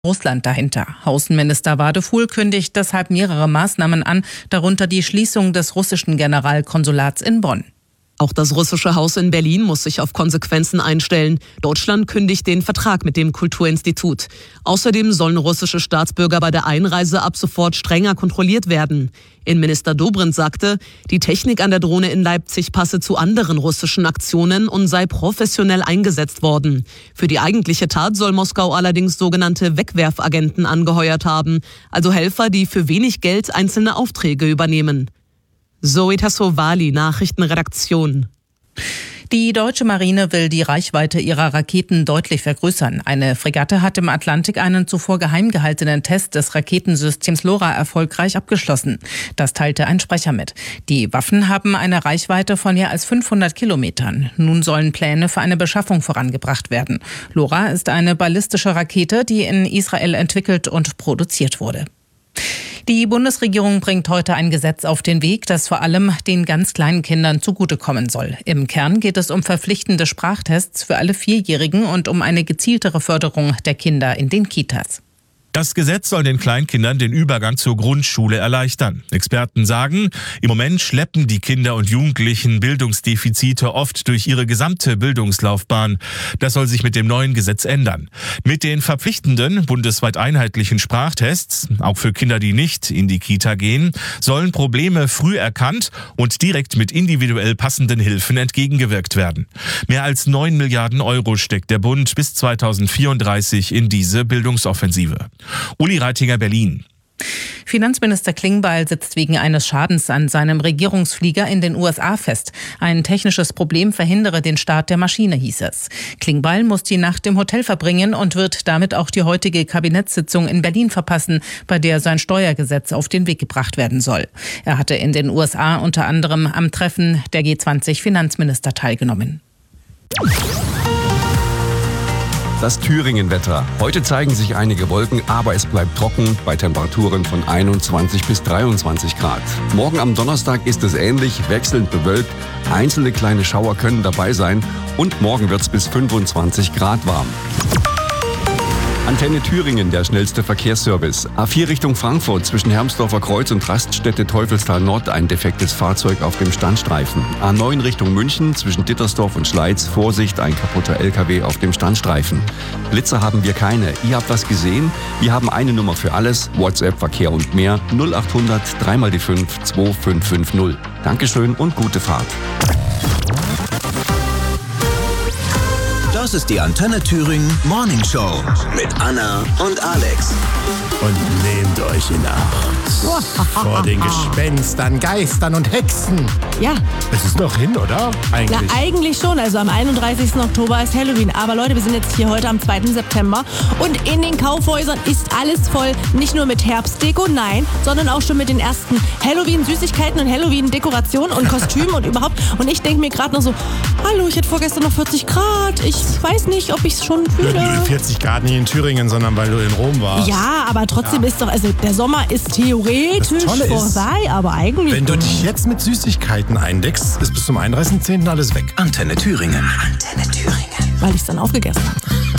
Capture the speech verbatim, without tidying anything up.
Russland dahinter. Außenminister Wadefuhl kündigt deshalb mehrere Maßnahmen an, darunter die Schließung des russischen Generalkonsulats in Bonn. Auch das russische Haus in Berlin muss sich auf Konsequenzen einstellen. Deutschland kündigt den Vertrag mit dem Kulturinstitut. Außerdem sollen russische Staatsbürger bei der Einreise ab sofort strenger kontrolliert werden. Innenminister Dobrindt sagte, die Technik an der Drohne in Leipzig passe zu anderen russischen Aktionen und sei professionell eingesetzt worden. Für die eigentliche Tat soll Moskau allerdings sogenannte Wegwerfagenten angeheuert haben, also Helfer, die für wenig Geld einzelne Aufträge übernehmen. Zoe Tassovali, Nachrichtenredaktion. Die deutsche Marine will die Reichweite ihrer Raketen deutlich vergrößern. Eine Fregatte hat im Atlantik einen zuvor geheim gehaltenen Test des Raketensystems LoRa erfolgreich abgeschlossen. Das teilte ein Sprecher mit. Die Waffen haben eine Reichweite von mehr als fünfhundert Kilometern. Nun sollen Pläne für eine Beschaffung vorangebracht werden. LoRa ist eine ballistische Rakete, die in Israel entwickelt und produziert wurde. Die Bundesregierung bringt heute ein Gesetz auf den Weg, das vor allem den ganz kleinen Kindern zugutekommen soll. Im Kern geht es um verpflichtende Sprachtests für alle Vierjährigen und um eine gezieltere Förderung der Kinder in den Kitas. Das Gesetz soll den Kleinkindern den Übergang zur Grundschule erleichtern. Experten sagen, im Moment schleppen die Kinder und Jugendlichen Bildungsdefizite oft durch ihre gesamte Bildungslaufbahn. Das soll sich mit dem neuen Gesetz ändern. Mit den verpflichtenden, bundesweit einheitlichen Sprachtests, auch für Kinder, die nicht in die Kita gehen, sollen Probleme früh erkannt und direkt mit individuell passenden Hilfen entgegengewirkt werden. Mehr als neun Milliarden Euro steckt der Bund bis zweitausendvierunddreißig in diese Bildungsoffensive. Uli Reitinger, Berlin. Finanzminister Klingbeil sitzt wegen eines Schadens an seinem Regierungsflieger in den U S A fest. Ein technisches Problem verhindere den Start der Maschine, hieß es. Klingbeil muss die Nacht im Hotel verbringen und wird damit auch die heutige Kabinettssitzung in Berlin verpassen, bei der sein Steuergesetz auf den Weg gebracht werden soll. Er hatte in den U S A unter anderem am Treffen der G zwanzig Finanzminister teilgenommen. Das Thüringen-Wetter. Heute zeigen sich einige Wolken, aber es bleibt trocken bei Temperaturen von einundzwanzig bis dreiundzwanzig Grad. Morgen am Donnerstag ist es ähnlich, wechselnd bewölkt. Einzelne kleine Schauer können dabei sein und morgen wird es bis fünfundzwanzig Grad warm. Antenne Thüringen, der schnellste Verkehrsservice. A vier Richtung Frankfurt zwischen Hermsdorfer Kreuz und Raststätte Teufelstal Nord ein defektes Fahrzeug auf dem Standstreifen. A neun Richtung München zwischen Dittersdorf und Schleiz. Vorsicht, ein kaputter L K W auf dem Standstreifen. Blitzer haben wir keine. Ihr habt was gesehen? Wir haben eine Nummer für alles. WhatsApp, Verkehr und mehr. null achthundert drei mal die fünf zwei fünf fünf null. Dankeschön und gute Fahrt. Das ist die Antenne Thüringen Morning Show mit Anna und Alex. Und nehmt euch in Acht vor den Gespenstern, Geistern und Hexen. Ja. Es ist noch hin, oder? Eigentlich. Na, eigentlich schon. Also am einunddreißigsten Oktober ist Halloween. Aber Leute, wir sind jetzt hier heute am zweiten September. Und in den Kaufhäusern ist alles voll. Nicht nur mit Herbstdeko, nein, sondern auch schon mit den ersten Halloween-Süßigkeiten und Halloween-Dekorationen und Kostümen und überhaupt. Und ich denke mir gerade noch so, hallo, ich hatte vorgestern noch vierzig Grad. Ich weiß nicht, ob ich es schon fühle. vierzig Grad nicht in Thüringen, sondern weil du in Rom warst. Ja, aber trotzdem ja. ist doch, also der Sommer ist theoretisch vorbei, aber eigentlich... Wenn du dich jetzt mit Süßigkeiten eindeckst, ist bis zum einunddreißigsten zehnten alles weg. Antenne Thüringen. Antenne Thüringen. Weil ich es dann aufgegessen habe.